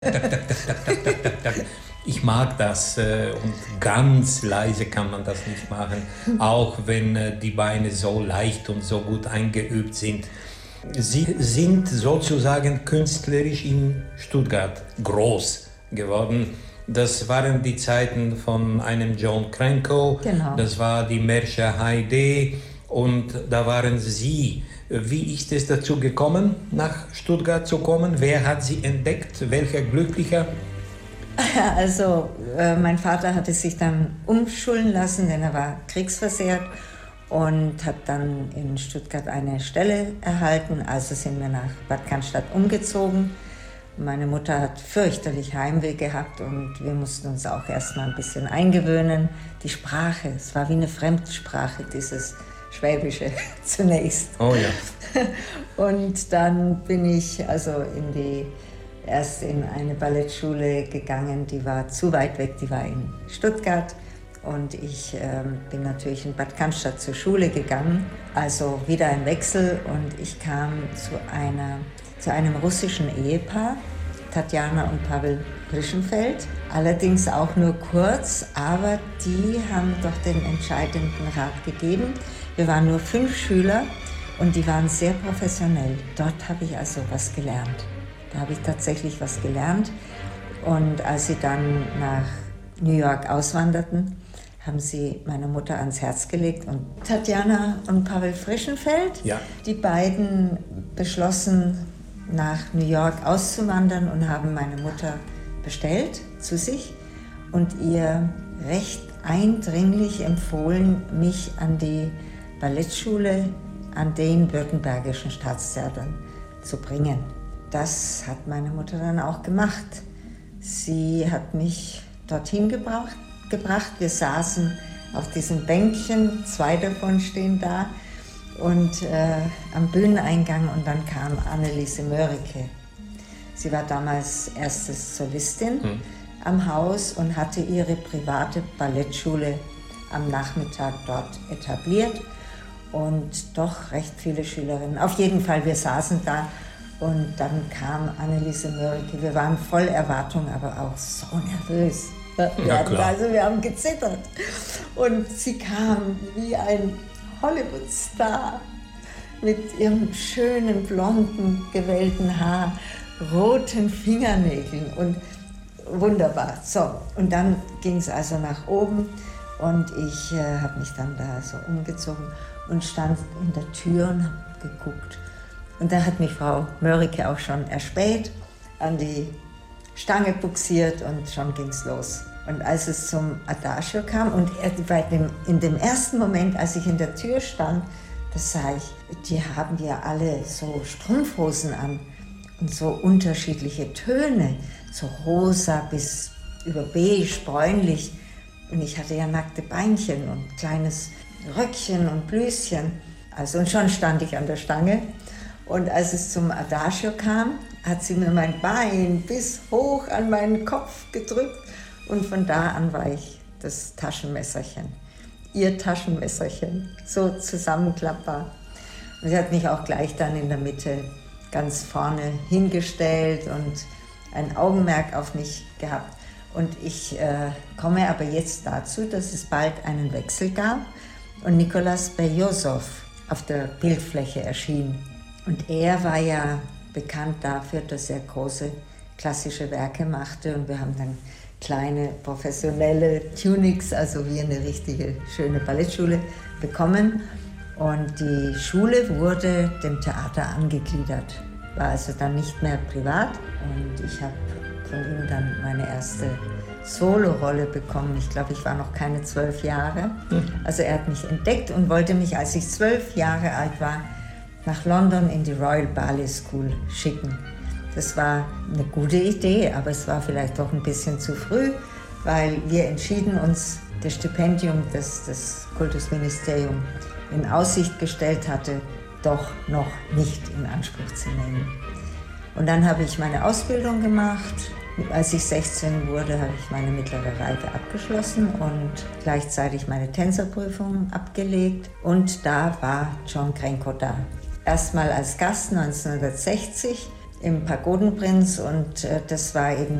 Ich mag das und ganz leise kann man das nicht machen, auch wenn die Beine so leicht und so gut eingeübt sind. Sie sind sozusagen künstlerisch in Stuttgart groß geworden. Das waren die Zeiten von einem John Cranko, Genau. Das war die Mersha Heide und da waren Sie. Wie ist es dazu gekommen, nach Stuttgart zu kommen? Wer hat Sie entdeckt? Welcher Glücklicher? Also mein Vater hatte sich dann umschulen lassen, denn er war kriegsversehrt und hat dann in Stuttgart eine Stelle erhalten. Also sind wir nach Bad Cannstatt umgezogen. Meine Mutter hat fürchterlich Heimweh gehabt und wir mussten uns auch erstmal ein bisschen eingewöhnen. Die Sprache, es war wie eine Fremdsprache, dieses Schwäbische zunächst. Oh ja. Und dann bin ich also erst in eine Ballettschule gegangen, die war zu weit weg, die war in Stuttgart. Und ich bin natürlich in Bad Cannstatt zur Schule gegangen, also wieder ein Wechsel und ich kam zu einem russischen Ehepaar, Tatjana und Pavel Frischenfeld, allerdings auch nur kurz, aber die haben doch den entscheidenden Rat gegeben. Wir waren nur 5 Schüler und die waren sehr professionell. Dort habe ich also was gelernt. Da habe ich tatsächlich was gelernt und als sie dann nach New York auswanderten, haben sie meiner Mutter ans Herz gelegt und Tatjana und Pavel Frischenfeld, Ja. Die beiden beschlossen, nach New York auszuwandern und haben meine Mutter bestellt zu sich und ihr recht eindringlich empfohlen, mich an die Ballettschule an den Württembergischen Staatstheatern zu bringen. Das hat meine Mutter dann auch gemacht. Sie hat mich dorthin gebracht. Wir saßen auf diesen Bänkchen, 2 davon stehen da, und am Bühneneingang und dann kam Anneliese Mörike. Sie war damals erste Solistin am Haus und hatte ihre private Ballettschule am Nachmittag dort etabliert und doch recht viele Schülerinnen. Auf jeden Fall, wir saßen da und dann kam Anneliese Mörike. Wir waren voll Erwartung, aber auch so nervös. Wir haben gezittert. Und sie kam wie ein Hollywood-Star mit ihrem schönen, blonden, gewellten Haar, roten Fingernägeln und wunderbar. So, und dann ging es also nach oben und ich habe mich dann da so umgezogen und stand in der Tür und habe geguckt. Und da hat mich Frau Mörike auch schon erspäht, an die Stange buxiert und schon ging's los. Und als es zum Adagio kam und in dem ersten Moment, als ich in der Tür stand, da sah ich, die haben ja alle so Strumpfhosen an und so unterschiedliche Töne, so rosa bis über beige, bräunlich. Und ich hatte ja nackte Beinchen und kleines Röckchen und Blüschen. Also und schon stand ich an der Stange. Und als es zum Adagio kam, hat sie mir mein Bein bis hoch an meinen Kopf gedrückt. Und von da an war ich das Taschenmesserchen, ihr Taschenmesserchen, so zusammenklappbar. Und sie hat mich auch gleich dann in der Mitte ganz vorne hingestellt und ein Augenmerk auf mich gehabt. Und ich komme aber jetzt dazu, dass es bald einen Wechsel gab und Nicolas Beljosow auf der Bildfläche erschien. Und er war ja bekannt dafür, dass er große klassische Werke machte und wir haben dann kleine professionelle Tunics, also wie eine richtige schöne Ballettschule bekommen. Und die Schule wurde dem Theater angegliedert, war also dann nicht mehr privat. Und ich habe von ihm dann meine erste Solorolle bekommen. Ich glaube, ich war noch keine 12 Jahre. Also er hat mich entdeckt und wollte mich, als ich 12 Jahre alt war, nach London in die Royal Ballet School schicken. Das war eine gute Idee, aber es war vielleicht doch ein bisschen zu früh, weil wir entschieden uns, das Stipendium, das das Kultusministerium in Aussicht gestellt hatte, doch noch nicht in Anspruch zu nehmen. Und dann habe ich meine Ausbildung gemacht. Als ich 16 wurde, habe ich meine mittlere Reife abgeschlossen und gleichzeitig meine Tänzerprüfung abgelegt. Und da war John Cranko da. Erstmal als Gast 1960 im Pagodenprinz und das war eben